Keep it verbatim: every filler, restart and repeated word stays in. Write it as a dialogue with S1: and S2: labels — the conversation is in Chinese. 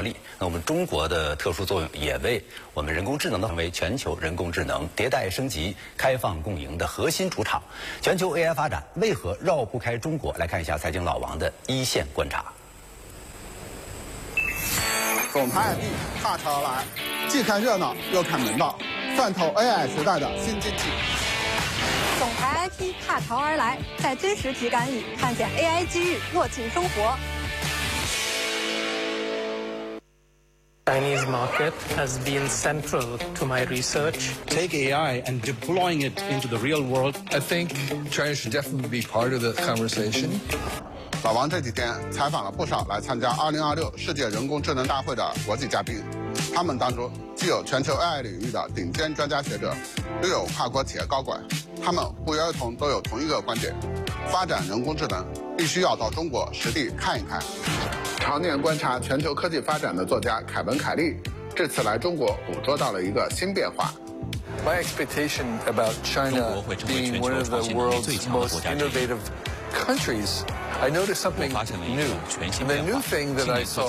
S1: 力。那我们中国的特殊作用也为我们人工智能的成为全球人工智能迭代升级、开放共赢的核心主场。全球 A I 发展为何绕不开中国？来看一下财经老王的一线观察。
S2: 总裁 I P 踏潮而来，既看热闹又看门道，泛透 A I 时代的新经济。
S3: 总裁 I P 踏潮而来，在真实体感里看见 A I 机遇握进生活。
S4: Chinese market has been central to my research.
S5: Take A I and deploying it into the real world.
S6: I think China should definitely be part of the conversation.
S2: 老王这几天采访了不少来参加二零二六世界人工智能大会的国际嘉宾，他们当中既有全球 A I 领域的顶尖专家学者，又有跨国企业高管，他们不约而同都有同一个观点：发展人工智能必须要到中国实地看一看。 常年观察全球科技发展的作家凯文·凯利，这次来中国捕捉到了一个新变化。
S6: My expectation about China being one of the world's most innovative countries, I noticed something new. And the new thing that I saw.